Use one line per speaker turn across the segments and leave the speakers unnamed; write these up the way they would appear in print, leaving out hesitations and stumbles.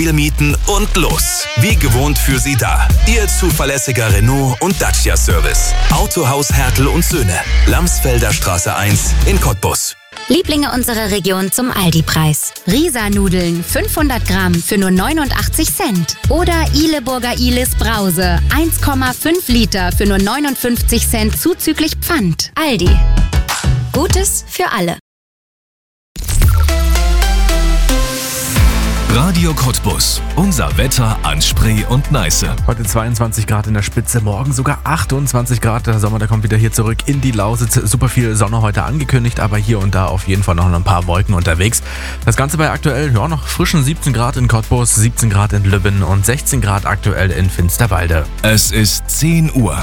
Wohnmobil mieten und los. Wie gewohnt für Sie da. Ihr zuverlässiger Renault und Dacia Service. Autohaus Hertel und Söhne. Lamsfelder Straße 1 in Cottbus.
Lieblinge unserer Region zum Aldi-Preis. Risa-Nudeln 500 Gramm für nur 89 Cent. Oder Ihleburger Ihlis Brause 1,5 Liter für nur 59 Cent zuzüglich Pfand. Aldi. Gutes für alle.
Radio Cottbus. Unser Wetter an Spree und Neiße.
Heute 22 Grad in der Spitze, morgen sogar 28 Grad. Der Sommer, der kommt wieder hier zurück in die Lausitz. Super viel Sonne heute angekündigt, aber hier und da auf jeden Fall noch ein paar Wolken unterwegs. Das Ganze bei aktuell noch frischen 17 Grad in Cottbus, 17 Grad in Lübben und 16 Grad aktuell in Finsterwalde.
Es ist 10 Uhr.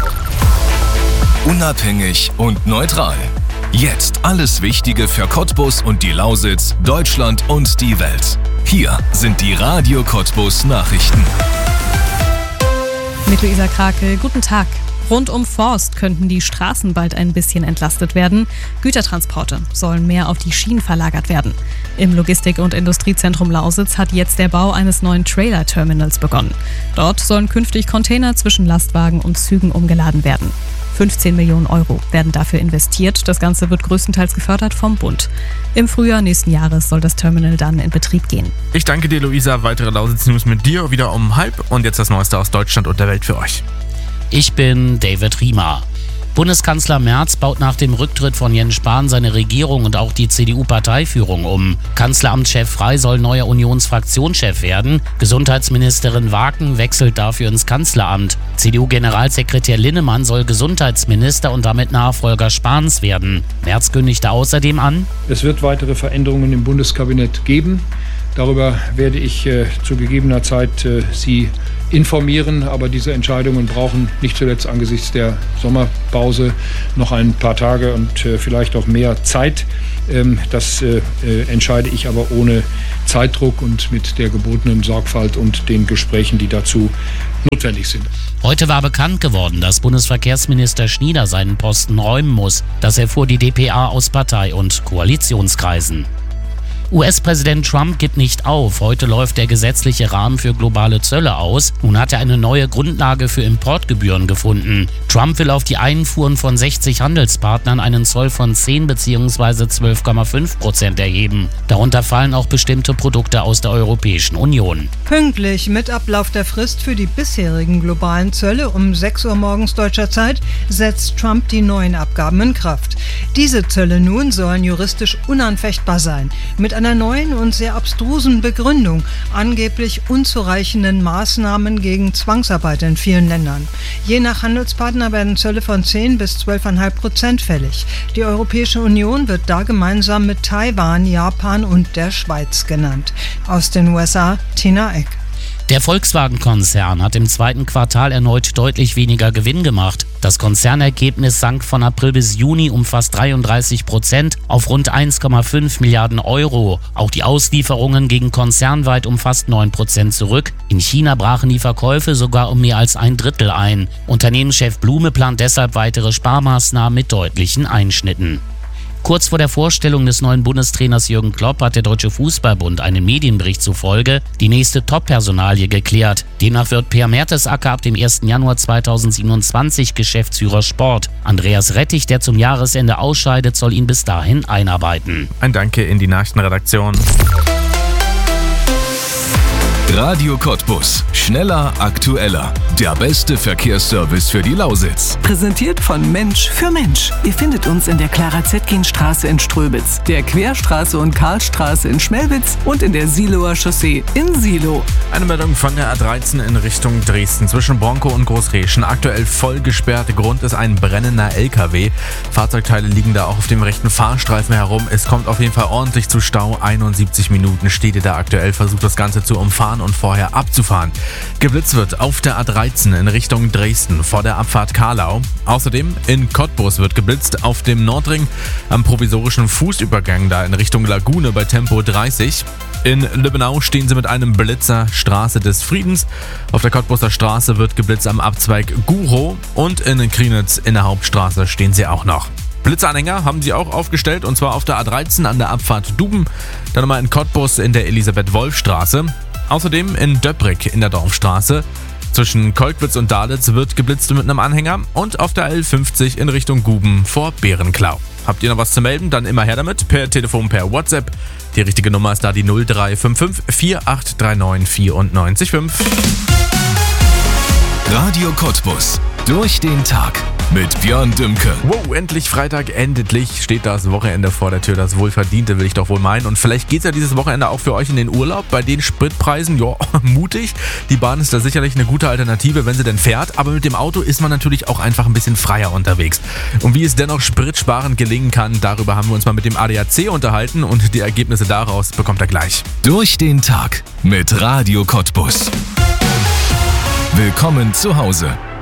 Unabhängig und neutral. Jetzt alles Wichtige für Cottbus und die Lausitz, Deutschland und die Welt. Hier sind die Radio Cottbus Nachrichten.
Mit Luisa Krake, guten Tag. Rund um Forst könnten die Straßen bald ein bisschen entlastet werden. Gütertransporte sollen mehr auf die Schienen verlagert werden. Im Logistik- und Industriezentrum Lausitz hat jetzt der Bau eines neuen Trailer-Terminals begonnen. Dort sollen künftig Container zwischen Lastwagen und Zügen umgeladen werden. 15 Millionen Euro werden dafür investiert. Das Ganze wird größtenteils gefördert vom Bund. Im Frühjahr nächsten Jahres soll das Terminal dann in Betrieb gehen.
Ich danke dir, Luisa. Weitere Lausitz-News mit dir wieder um 12:30 und jetzt das Neueste aus Deutschland und der Welt für euch.
Ich bin David Riemer. Bundeskanzler Merz baut nach dem Rücktritt von Jens Spahn seine Regierung und auch die CDU-Parteiführung um. Kanzleramtschef Frey soll neuer Unionsfraktionschef werden. Gesundheitsministerin Waken wechselt dafür ins Kanzleramt. CDU-Generalsekretär Linnemann soll Gesundheitsminister und damit Nachfolger Spahns werden. Merz kündigte außerdem an:
Es wird weitere Veränderungen im Bundeskabinett geben. Darüber werde ich zu gegebener Zeit Sie informieren, aber diese Entscheidungen brauchen nicht zuletzt angesichts der Sommerpause noch ein paar Tage und vielleicht auch mehr Zeit. Das entscheide ich aber ohne Zeitdruck und mit der gebotenen Sorgfalt und den Gesprächen, die dazu notwendig sind.
Heute war bekannt geworden, dass Bundesverkehrsminister Schnieder seinen Posten räumen muss. Das erfuhr die dpa aus Partei- und Koalitionskreisen. US-Präsident Trump gibt nicht auf. Heute läuft der gesetzliche Rahmen für globale Zölle aus. Nun hat er eine neue Grundlage für Importgebühren gefunden. Trump will auf die Einfuhren von 60 Handelspartnern einen Zoll von 10 bzw. 12,5% erheben. Darunter fallen auch bestimmte Produkte aus der Europäischen Union.
Pünktlich mit Ablauf der Frist für die bisherigen globalen Zölle um 6 Uhr morgens deutscher Zeit setzt Trump die neuen Abgaben in Kraft. Diese Zölle nun sollen juristisch unanfechtbar sein. Mit einer neuen und sehr abstrusen Begründung, angeblich unzureichenden Maßnahmen gegen Zwangsarbeit in vielen Ländern. Je nach Handelspartner werden Zölle von 10 bis 12,5% fällig. Die Europäische Union wird da gemeinsam mit Taiwan, Japan und der Schweiz genannt. Aus den USA, Tina Eck.
Der Volkswagen-Konzern hat im zweiten Quartal erneut deutlich weniger Gewinn gemacht. Das Konzernergebnis sank von April bis Juni um fast 33% auf rund 1,5 Milliarden Euro. Auch die Auslieferungen gingen konzernweit um fast 9% zurück. In China brachen die Verkäufe sogar um mehr als 1/3 ein. Unternehmenschef Blume plant deshalb weitere Sparmaßnahmen mit deutlichen Einschnitten. Kurz vor der Vorstellung des neuen Bundestrainers Jürgen Klopp hat der Deutsche Fußballbund einem Medienbericht zufolge die nächste Top-Personalie geklärt. Demnach wird Per Mertesacker ab dem 1. Januar 2027 Geschäftsführer Sport. Andreas Rettich, der zum Jahresende ausscheidet, soll ihn bis dahin einarbeiten.
Ein Danke in die Nachrichtenredaktion.
Radio Cottbus. Schneller, aktueller. Der beste Verkehrsservice für die Lausitz.
Präsentiert von Mensch für Mensch. Ihr findet uns in der Clara-Zetkin-Straße in Ströbitz, der Querstraße und Karlstraße in Schmelwitz und in der Siloer Chaussee in Silo.
Eine Meldung von der A13 in Richtung Dresden zwischen Bronkow und Großreschen. Aktuell voll gesperrt. Grund ist ein brennender LKW. Fahrzeugteile liegen da auch auf dem rechten Fahrstreifen herum. Es kommt auf jeden Fall ordentlich zu Stau. 71 Minuten steht ihr da aktuell. Versucht das Ganze zu umfahren und vorher abzufahren. Geblitzt wird auf der A13 in Richtung Dresden vor der Abfahrt Karlau. Außerdem in Cottbus wird geblitzt auf dem Nordring am provisorischen Fußübergang da in Richtung Lagune bei Tempo 30. In Lübbenau stehen sie mit einem Blitzer Straße des Friedens. Auf der Cottbuser Straße wird geblitzt am Abzweig Gurow und in Krienitz in der Hauptstraße stehen sie auch noch. Blitzanhänger haben sie auch aufgestellt und zwar auf der A13 an der Abfahrt Duben, dann nochmal in Cottbus in der Elisabeth-Wolf-Straße. Außerdem in Döbrig in der Dorfstraße. Zwischen Kolkwitz und Dalitz wird geblitzt mit einem Anhänger und auf der L50 in Richtung Guben vor Bärenklau. Habt ihr noch was zu melden? Dann immer her damit, per Telefon, per WhatsApp. Die richtige Nummer ist da die 0355 4839 94,5.
Radio Cottbus. Durch den Tag mit Björn Dümke.
Wow, endlich Freitag, endlich steht das Wochenende vor der Tür. Das Wohlverdiente, will ich doch wohl meinen. Und vielleicht geht's ja dieses Wochenende auch für euch in den Urlaub. Bei den Spritpreisen, ja, mutig. Die Bahn ist da sicherlich eine gute Alternative, wenn sie denn fährt. Aber mit dem Auto ist man natürlich auch einfach ein bisschen freier unterwegs. Und wie es dennoch spritsparend gelingen kann, darüber haben wir uns mal mit dem ADAC unterhalten. Und die Ergebnisse daraus bekommt er gleich.
Durch den Tag mit Radio Cottbus. Willkommen zu Hause.